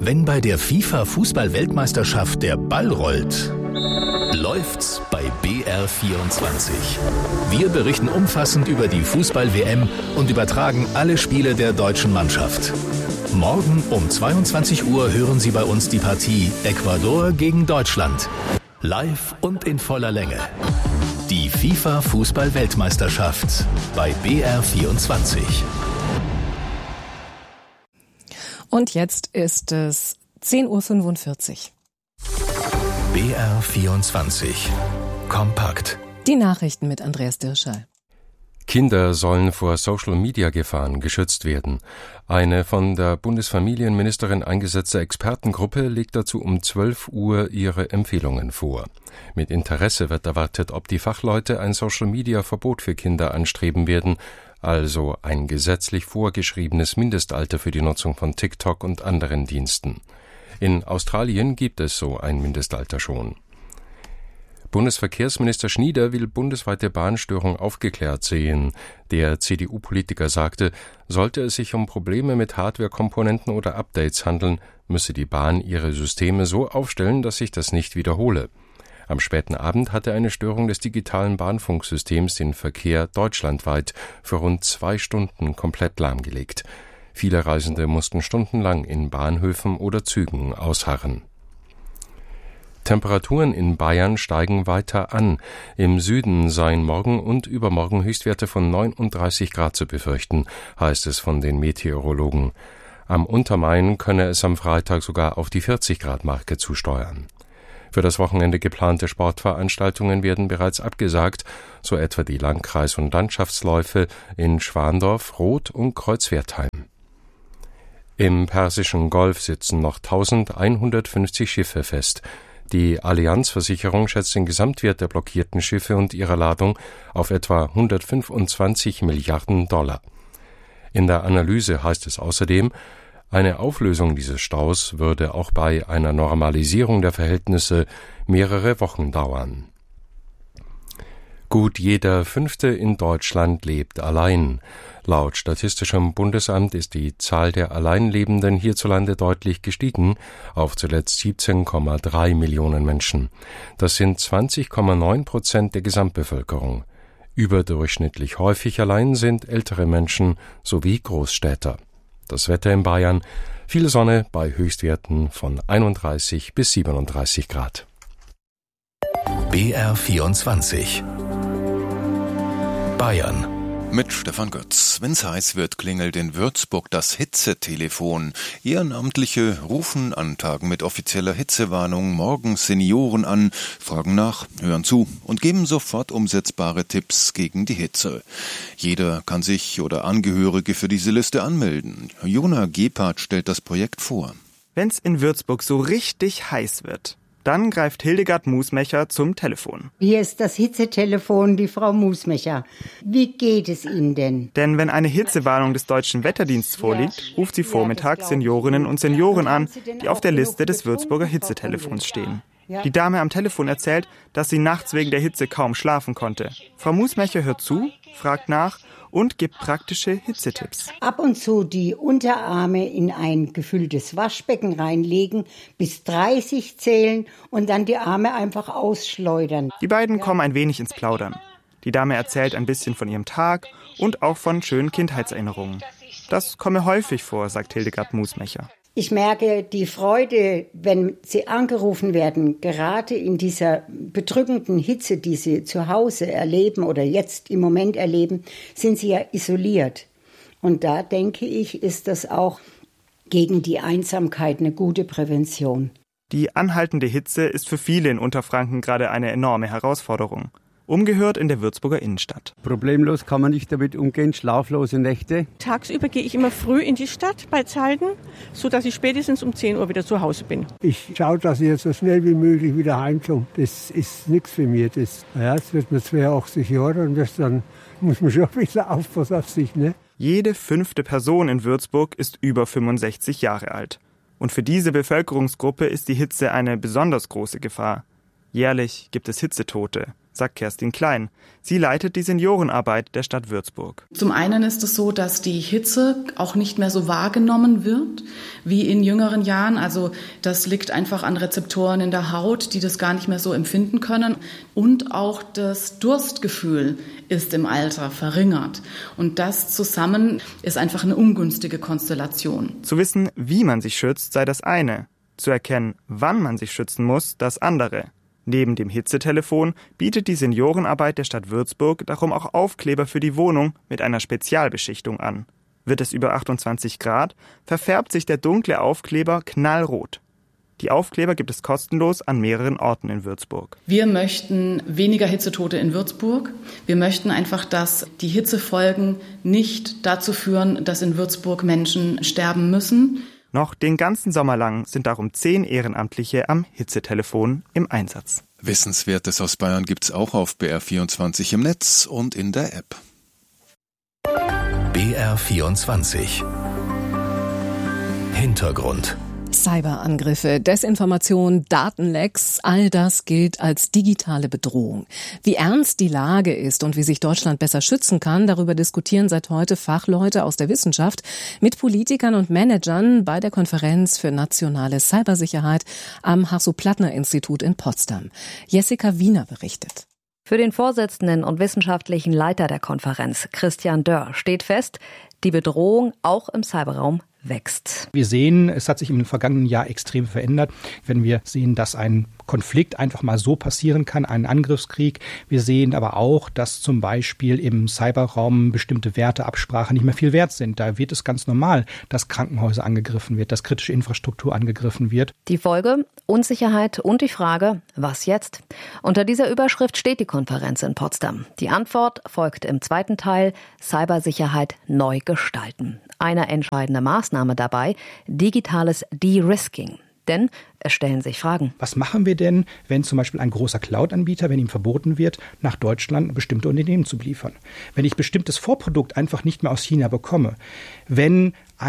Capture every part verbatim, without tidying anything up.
Wenn bei der FIFA-Fußball-Weltmeisterschaft der Ball rollt, läuft's bei B R vierundzwanzig. Wir berichten umfassend über die Fußball-W M und übertragen alle Spiele der deutschen Mannschaft. Morgen um zweiundzwanzig Uhr hören Sie bei uns die Partie Ecuador gegen Deutschland. Live und in voller Länge. Die FIFA-Fußball-Weltmeisterschaft bei B R vierundzwanzig. Und jetzt ist es zehn Uhr fünfundvierzig. B R vierundzwanzig. Kompakt. Die Nachrichten mit Andreas Dirschall. Kinder sollen vor Social-Media-Gefahren geschützt werden. Eine von der Bundesfamilienministerin eingesetzte Expertengruppe legt dazu um zwölf Uhr ihre Empfehlungen vor. Mit Interesse wird erwartet, ob die Fachleute ein Social-Media-Verbot für Kinder anstreben werden, also ein gesetzlich vorgeschriebenes Mindestalter für die Nutzung von TikTok und anderen Diensten. In Australien gibt es so ein Mindestalter schon. Bundesverkehrsminister Schnieder will bundesweite Bahnstörung aufgeklärt sehen. Der C D U-Politiker sagte, sollte es sich um Probleme mit Hardware-Komponenten oder Updates handeln, müsse die Bahn ihre Systeme so aufstellen, dass sich das nicht wiederhole. Am späten Abend hatte eine Störung des digitalen Bahnfunksystems den Verkehr deutschlandweit für rund zwei Stunden komplett lahmgelegt. Viele Reisende mussten stundenlang in Bahnhöfen oder Zügen ausharren. Temperaturen in Bayern steigen weiter an. Im Süden seien morgen und übermorgen Höchstwerte von neununddreißig Grad zu befürchten, heißt es von den Meteorologen. Am Untermain könne es am Freitag sogar auf die vierzig Grad Marke zusteuern. Für das Wochenende geplante Sportveranstaltungen werden bereits abgesagt, so etwa die Landkreis- und Landschaftsläufe in Schwandorf, Roth und Kreuzwertheim. Im Persischen Golf sitzen noch eintausendeinhundertfünfzig Schiffe fest. Die Allianz-Versicherung schätzt den Gesamtwert der blockierten Schiffe und ihrer Ladung auf etwa hundertfünfundzwanzig Milliarden Dollar. In der Analyse heißt es außerdem, eine Auflösung dieses Staus würde auch bei einer Normalisierung der Verhältnisse mehrere Wochen dauern. Gut jeder Fünfte in Deutschland lebt allein. Laut Statistischem Bundesamt ist die Zahl der Alleinlebenden hierzulande deutlich gestiegen, auf zuletzt siebzehn Komma drei Millionen Menschen. Das sind zwanzig Komma neun Prozent der Gesamtbevölkerung. Überdurchschnittlich häufig allein sind ältere Menschen sowie Großstädter. Das Wetter in Bayern, viel Sonne bei Höchstwerten von einunddreißig bis siebenunddreißig Grad. B R vierundzwanzig. Bayern. Mit Stefan Götz. Wenn's heiß wird, klingelt in Würzburg das Hitzetelefon. Ehrenamtliche rufen an Tagen mit offizieller Hitzewarnung morgens Senioren an, fragen nach, hören zu und geben sofort umsetzbare Tipps gegen die Hitze. Jeder kann sich oder Angehörige für diese Liste anmelden. Jona Gebhardt stellt das Projekt vor. Wenn's in Würzburg so richtig heiß wird, dann greift Hildegard Musmecher zum Telefon. Hier ist das Hitzetelefon, die Frau Musmecher. Wie geht es Ihnen denn? Denn wenn eine Hitzewarnung des Deutschen Wetterdienstes vorliegt, ruft sie vormittags Seniorinnen und Senioren an, die auf der Liste des Würzburger Hitzetelefons stehen. Die Dame am Telefon erzählt, dass sie nachts wegen der Hitze kaum schlafen konnte. Frau Musmecher hört zu, fragt nach und gibt praktische Hitzetipps. Ab und zu die Unterarme in ein gefülltes Waschbecken reinlegen, bis dreißig zählen und dann die Arme einfach ausschleudern. Die beiden kommen ein wenig ins Plaudern. Die Dame erzählt ein bisschen von ihrem Tag und auch von schönen Kindheitserinnerungen. Das komme häufig vor, sagt Hildegard Musmecher. Ich merke die Freude, wenn sie angerufen werden, gerade in dieser bedrückenden Hitze, die sie zu Hause erleben oder jetzt im Moment erleben, sind sie ja isoliert. Und da denke ich, ist das auch gegen die Einsamkeit eine gute Prävention. Die anhaltende Hitze ist für viele in Unterfranken gerade eine enorme Herausforderung. Umgehört in der Würzburger Innenstadt. Problemlos kann man nicht damit umgehen, schlaflose Nächte. Tagsüber gehe ich immer früh in die Stadt bei Zeiten, sodass ich spätestens um zehn Uhr wieder zu Hause bin. Ich schaue, dass ich jetzt so schnell wie möglich wieder heimkomme. Das ist nichts für mich. Das, ja, jetzt wird man zweiundachtzig Jahre und das dann muss man schon ein bisschen aufpassen auf sich. Ne? Jede fünfte Person in Würzburg ist über fünfundsechzig Jahre alt. Und für diese Bevölkerungsgruppe ist die Hitze eine besonders große Gefahr. Jährlich gibt es Hitzetote. sagt Kerstin Klein. Sie leitet die Seniorenarbeit der Stadt Würzburg. Zum einen ist es so, dass die Hitze auch nicht mehr so wahrgenommen wird wie in jüngeren Jahren. Also das liegt einfach an Rezeptoren in der Haut, die das gar nicht mehr so empfinden können. Und auch das Durstgefühl ist im Alter verringert. Und das zusammen ist einfach eine ungünstige Konstellation. Zu wissen, wie man sich schützt, sei das eine. Zu erkennen, wann man sich schützen muss, das andere. Neben dem Hitzetelefon bietet die Seniorenarbeit der Stadt Würzburg darum auch Aufkleber für die Wohnung mit einer Spezialbeschichtung an. Wird es über achtundzwanzig Grad, verfärbt sich der dunkle Aufkleber knallrot. Die Aufkleber gibt es kostenlos an mehreren Orten in Würzburg. Wir möchten weniger Hitzetote in Würzburg. Wir möchten einfach, dass die Hitzefolgen nicht dazu führen, dass in Würzburg Menschen sterben müssen. Noch den ganzen Sommer lang sind darum zehn Ehrenamtliche am Hitzetelefon im Einsatz. Wissenswertes aus Bayern gibt's auch auf B R vierundzwanzig im Netz und in der App. B R vierundzwanzig Hintergrund. Cyberangriffe, Desinformation, Datenlecks, all das gilt als digitale Bedrohung. Wie ernst die Lage ist und wie sich Deutschland besser schützen kann, darüber diskutieren seit heute Fachleute aus der Wissenschaft mit Politikern und Managern bei der Konferenz für nationale Cybersicherheit am Hasso-Plattner-Institut in Potsdam. Jessica Wiener berichtet. Für den Vorsitzenden und wissenschaftlichen Leiter der Konferenz, Christian Dörr, steht fest, die Bedrohung auch im Cyberraum wächst. Wir sehen, es hat sich im vergangenen Jahr extrem verändert. Wenn wir sehen, dass ein Konflikt einfach mal so passieren kann, ein Angriffskrieg. Wir sehen aber auch, dass zum Beispiel im Cyberraum bestimmte Werte, Absprachen nicht mehr viel wert sind. Da wird es ganz normal, dass Krankenhäuser angegriffen wird, dass kritische Infrastruktur angegriffen wird. Die Folge? Unsicherheit und die Frage, was jetzt? Unter dieser Überschrift steht die Konferenz in Potsdam. Die Antwort folgt im zweiten Teil: Cybersicherheit neu gestalten. Eine entscheidende Maßnahme dabei: digitales De-Risking. Denn es stellen sich Fragen. Was machen wir denn, wenn zum Beispiel ein großer Cloud-Anbieter, wenn ihm verboten wird, nach Deutschland bestimmte Unternehmen zu beliefern? Wenn ich bestimmtes Vorprodukt einfach nicht mehr aus China bekomme? Wenn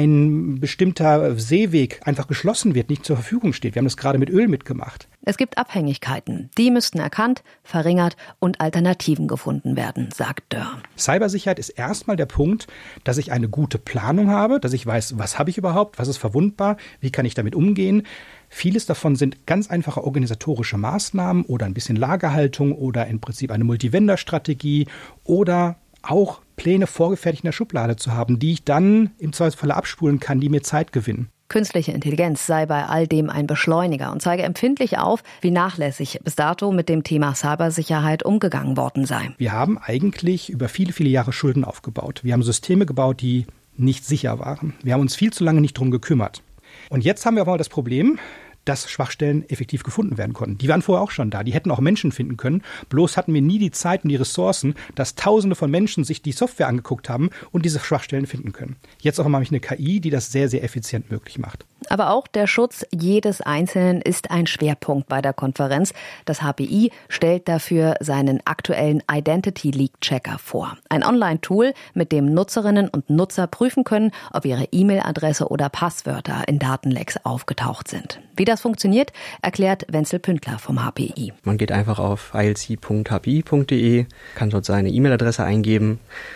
ein bestimmter Seeweg einfach geschlossen wird, nicht zur Verfügung steht? Wir haben das gerade mit Öl mitgemacht. Es gibt Abhängigkeiten. Die müssten erkannt, verringert und Alternativen gefunden werden, sagt Dörr. Cybersicherheit ist erstmal der Punkt, dass ich eine gute Planung habe, dass ich weiß, was habe ich überhaupt, was ist verwundbar, wie kann ich damit umgehen. Vieles davon sind ganz einfache organisatorische Maßnahmen oder ein bisschen Lagerhaltung oder im Prinzip eine Multivendor-Strategie oder auch Pläne vorgefertigt in der Schublade zu haben, die ich dann im Zweifelsfall abspulen kann, die mir Zeit gewinnen. Künstliche Intelligenz sei bei all dem ein Beschleuniger und zeige empfindlich auf, wie nachlässig bis dato mit dem Thema Cybersicherheit umgegangen worden sei. Wir haben eigentlich über viele, viele Jahre Schulden aufgebaut. Wir haben Systeme gebaut, die nicht sicher waren. Wir haben uns viel zu lange nicht drum gekümmert. Und jetzt haben wir aber mal das Problem, dass Schwachstellen effektiv gefunden werden konnten. Die waren vorher auch schon da. Die hätten auch Menschen finden können. Bloß hatten wir nie die Zeit und die Ressourcen, dass Tausende von Menschen sich die Software angeguckt haben und diese Schwachstellen finden können. Jetzt auch mal eine K I, die das sehr, sehr effizient möglich macht. Aber auch der Schutz jedes Einzelnen ist ein Schwerpunkt bei der Konferenz. Das H P I stellt dafür seinen aktuellen Identity Leak Checker vor. Ein Online-Tool, mit dem Nutzerinnen und Nutzer prüfen können, ob ihre E-Mail-Adresse oder Passwörter in Datenlecks aufgetaucht sind. Wie das funktioniert, erklärt Wenzel Pündler vom H P I. Man geht einfach auf i l c punkt h p i punkt d e, kann dort seine E-Mail-Adresse eingeben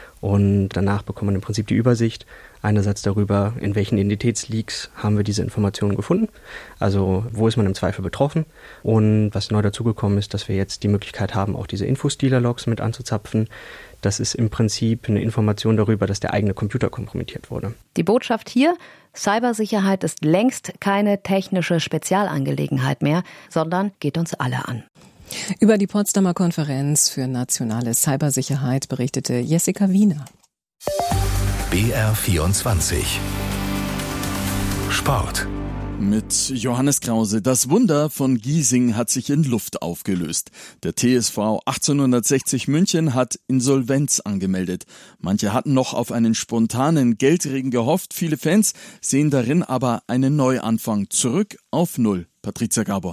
und danach bekommt man im Prinzip die Übersicht einerseits darüber, in welchen Identitätsleaks haben wir diese Informationen gefunden, also wo ist man im Zweifel betroffen, und was neu dazugekommen ist, dass wir jetzt die Möglichkeit haben, auch diese Infostealer-Logs mit anzuzapfen. Das ist im Prinzip eine Information darüber, dass der eigene Computer kompromittiert wurde. Die Botschaft hier: Cybersicherheit ist längst keine technische Spezialangelegenheit mehr, sondern geht uns alle an. Über die Potsdamer Konferenz für nationale Cybersicherheit berichtete Jessica Wiener. B R vierundzwanzig Sport. Mit Johannes Krause. Das Wunder von Giesing hat sich in Luft aufgelöst. Der T S V achtzehnhundertsechzig München hat Insolvenz angemeldet. Manche hatten noch auf einen spontanen Geldregen gehofft. Viele Fans sehen darin aber einen Neuanfang. Zurück auf Null. Patricia Gabor.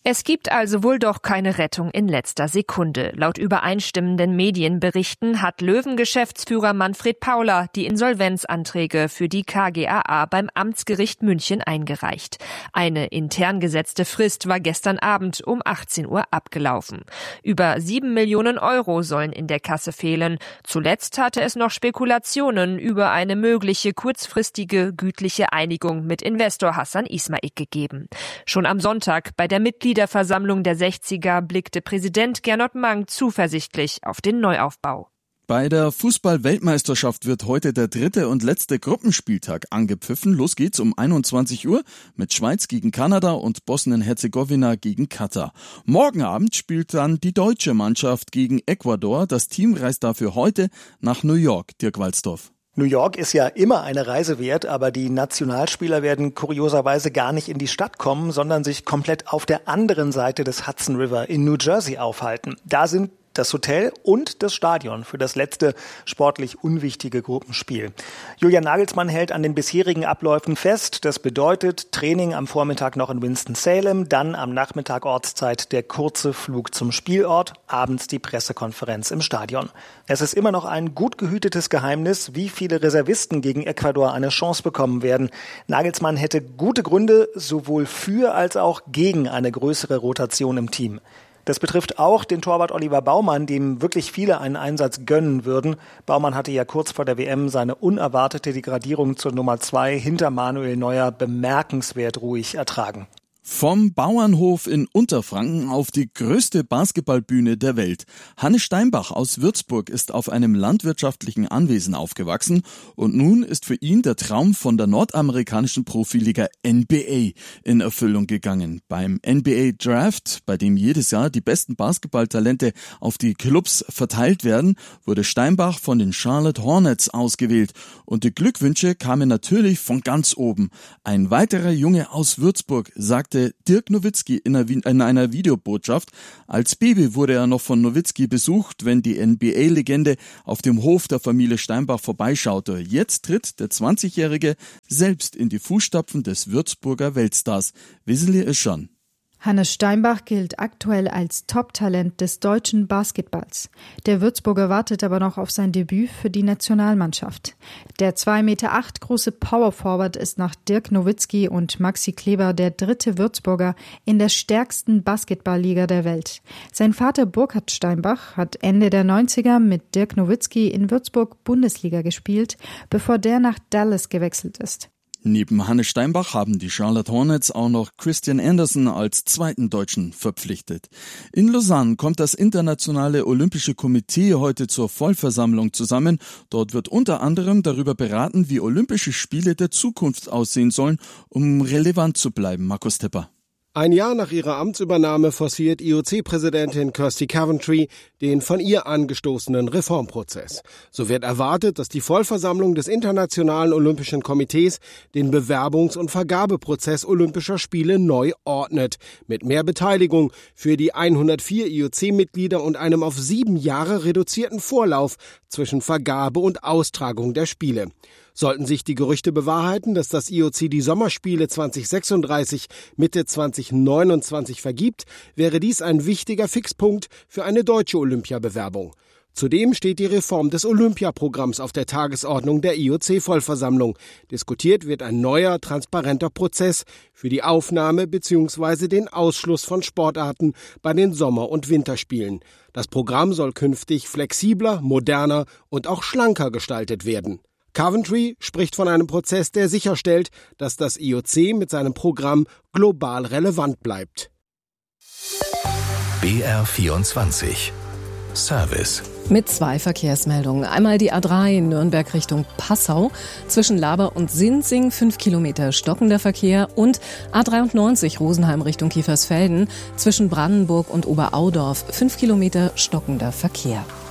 Es gibt also wohl doch keine Rettung in letzter Sekunde. Laut übereinstimmenden Medienberichten hat Löwen-Geschäftsführer Manfred Pauler die Insolvenzanträge für die K G A A beim Amtsgericht München eingereicht. Eine intern gesetzte Frist war gestern Abend um achtzehn Uhr abgelaufen. Über sieben Millionen Euro sollen in der Kasse fehlen. Zuletzt hatte es noch Spekulationen über eine mögliche kurzfristige gütliche Einigung mit Investor Hassan Ismail gegeben. Schon am Sonntag bei der Mitglied der Versammlung der sechziger blickte Präsident Gernot Mang zuversichtlich auf den Neuaufbau. Bei der Fußball-Weltmeisterschaft wird heute der dritte und letzte Gruppenspieltag angepfiffen. Los geht's um einundzwanzig Uhr mit Schweiz gegen Kanada und Bosnien-Herzegowina gegen Katar. Morgen Abend spielt dann die deutsche Mannschaft gegen Ecuador. Das Team reist dafür heute nach New York. Dirk Walzdorf. New York ist ja immer eine Reise wert, aber die Nationalspieler werden kurioserweise gar nicht in die Stadt kommen, sondern sich komplett auf der anderen Seite des Hudson River in New Jersey aufhalten. Da sind das Hotel und das Stadion für das letzte sportlich unwichtige Gruppenspiel. Julian Nagelsmann hält an den bisherigen Abläufen fest. Das bedeutet Training am Vormittag noch in Winston-Salem, dann am Nachmittag Ortszeit der kurze Flug zum Spielort, abends die Pressekonferenz im Stadion. Es ist immer noch ein gut gehütetes Geheimnis, wie viele Reservisten gegen Ecuador eine Chance bekommen werden. Nagelsmann hätte gute Gründe, sowohl für als auch gegen eine größere Rotation im Team. Das betrifft auch den Torwart Oliver Baumann, dem wirklich viele einen Einsatz gönnen würden. Baumann hatte ja kurz vor der W M seine unerwartete Degradierung zur Nummer zwei hinter Manuel Neuer bemerkenswert ruhig ertragen. Vom Bauernhof in Unterfranken auf die größte Basketballbühne der Welt. Hannes Steinbach aus Würzburg ist auf einem landwirtschaftlichen Anwesen aufgewachsen und nun ist für ihn der Traum von der nordamerikanischen Profiliga N B A in Erfüllung gegangen. Beim N B A Draft, bei dem jedes Jahr die besten Basketballtalente auf die Clubs verteilt werden, wurde Steinbach von den Charlotte Hornets ausgewählt und die Glückwünsche kamen natürlich von ganz oben. Ein weiterer Junge aus Würzburg sagte Dirk Nowitzki in einer Videobotschaft. Als Baby wurde er noch von Nowitzki besucht, wenn die N B A-Legende auf dem Hof der Familie Steinbach vorbeischaute. Jetzt tritt der zwanzigjährige selbst in die Fußstapfen des Würzburger Weltstars. Wisseli ist schon. Hannes Steinbach gilt aktuell als Top-Talent des deutschen Basketballs. Der Würzburger wartet aber noch auf sein Debüt für die Nationalmannschaft. Der zwei Meter acht große Power-Forward ist nach Dirk Nowitzki und Maxi Kleber der dritte Würzburger in der stärksten Basketballliga der Welt. Sein Vater Burkhard Steinbach hat Ende der neunziger mit Dirk Nowitzki in Würzburg Bundesliga gespielt, bevor der nach Dallas gewechselt ist. Neben Hannes Steinbach haben die Charlotte Hornets auch noch Christian Anderson als zweiten Deutschen verpflichtet. In Lausanne kommt das Internationale Olympische Komitee heute zur Vollversammlung zusammen. Dort wird unter anderem darüber beraten, wie Olympische Spiele der Zukunft aussehen sollen, um relevant zu bleiben. Markus Tepper. Ein Jahr nach ihrer Amtsübernahme forciert I O C-Präsidentin Kirsty Coventry den von ihr angestoßenen Reformprozess. So wird erwartet, dass die Vollversammlung des Internationalen Olympischen Komitees den Bewerbungs- und Vergabeprozess Olympischer Spiele neu ordnet. Mit mehr Beteiligung für die hundertvier I O C-Mitglieder und einem auf sieben Jahre reduzierten Vorlauf zwischen Vergabe und Austragung der Spiele. Sollten sich die Gerüchte bewahrheiten, dass das I O C die Sommerspiele zwanzig sechsunddreißig Mitte zwanzig neunundzwanzig vergibt, wäre dies ein wichtiger Fixpunkt für eine deutsche Olympiabewerbung. Zudem steht die Reform des Olympiaprogramms auf der Tagesordnung der I O C-Vollversammlung. Diskutiert wird ein neuer, transparenter Prozess für die Aufnahme bzw. den Ausschluss von Sportarten bei den Sommer- und Winterspielen. Das Programm soll künftig flexibler, moderner und auch schlanker gestaltet werden. Coventry spricht von einem Prozess, der sicherstellt, dass das I O C mit seinem Programm global relevant bleibt. B R vierundzwanzig Service. Mit zwei Verkehrsmeldungen. Einmal die A drei Nürnberg Richtung Passau. Zwischen Laber und Sinzing fünf Kilometer stockender Verkehr und A dreiundneunzig Rosenheim Richtung Kiefersfelden. Zwischen Brandenburg und Oberaudorf fünf Kilometer stockender Verkehr.